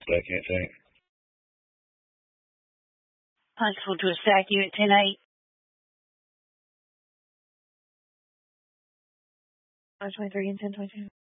Second tank. Huntsville to a stack unit 10-8. 523 and 1022.